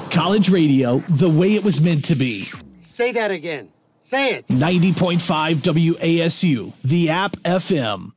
College radio, the way it was meant to be. Say that again. Say it. 90.5 WASU, the App FM.